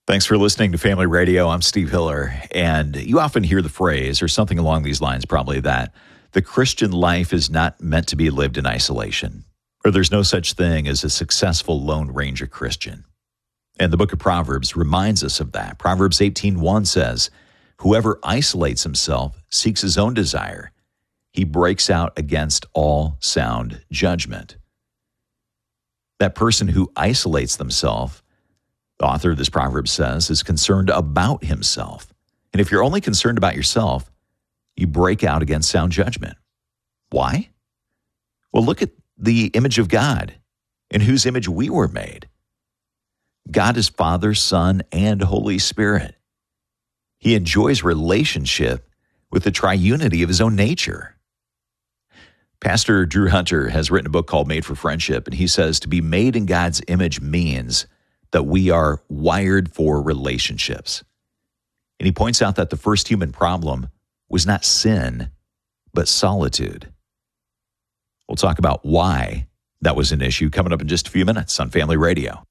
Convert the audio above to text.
Thanks for listening to Family Radio. I'm Steve Hiller, and you often hear the phrase, or something along these lines probably, that the Christian life is not meant to be lived in isolation, or there's no such thing as a successful Lone Ranger Christian. And the book of Proverbs reminds us of that. Proverbs 18:1 says, "Whoever isolates himself seeks his own desire. He breaks out against all sound judgment." That person who isolates themselves, the author of this proverb says, is concerned about himself. And if you're only concerned about yourself, you break out against sound judgment. Why? Well, look at the image of God, in whose image we were made. God is Father, Son, and Holy Spirit. He enjoys relationship with the triunity of his own nature. Pastor Drew Hunter has written a book called Made for Friendship, and he says to be made in God's image means that we are wired for relationships. And he points out that the first human problem was not sin, but solitude. We'll talk about why that was an issue coming up in just a few minutes on Family Radio.